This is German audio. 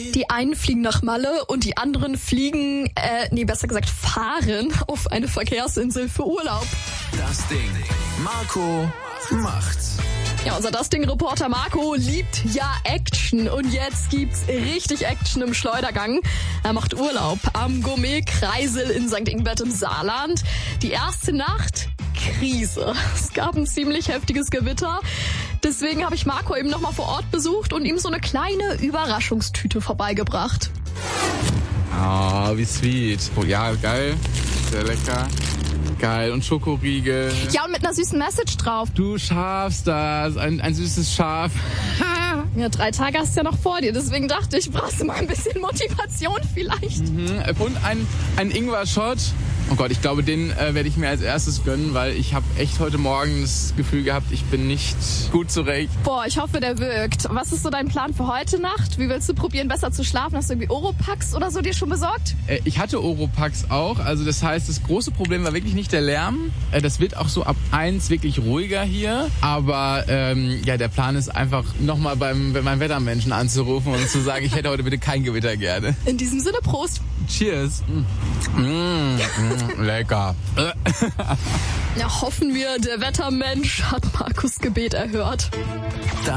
Die einen fliegen nach Malle und die anderen besser gesagt fahren auf eine Verkehrsinsel für Urlaub. Das Ding. Marco macht's. Ja, unser Das Ding-Reporter Marco liebt ja Action und jetzt gibt's richtig Action im Schleudergang. Er macht Urlaub am Gourmet-Kreisel in St. Ingbert im Saarland. Die erste Nacht, Krise. Es gab ein ziemlich heftiges Gewitter. Deswegen habe ich Marco eben nochmal vor Ort besucht und ihm so eine kleine Überraschungstüte vorbeigebracht. Ah, wie sweet. Oh ja, geil. Sehr lecker. Geil. Und Schokoriegel. Ja, und mit einer süßen Message drauf. Du schaffst das. Ein süßes Schaf. Ja, 3 Tage hast du ja noch vor dir. Deswegen dachte ich, brauchst du mal ein bisschen Motivation vielleicht. Und ein Ingwer-Shot. Oh Gott, ich glaube, den werde ich mir als erstes gönnen, weil ich habe echt heute Morgen das Gefühl gehabt, ich bin nicht gut zurecht. Boah, ich hoffe, der wirkt. Was ist so dein Plan für heute Nacht? Wie willst du probieren, besser zu schlafen? Hast du irgendwie Oropax oder so dir schon besorgt? Ich hatte Oropax auch. Also das heißt, das große Problem war wirklich nicht der Lärm. Das wird auch so ab 1 wirklich ruhiger hier. Aber der Plan ist einfach nochmal beim Wettermenschen anzurufen und zu sagen, ich hätte heute bitte kein Gewitter gerne. In diesem Sinne, Prost. Cheers. Lecker. Ja, hoffen wir, der Wettermensch hat Markus Gebet erhört.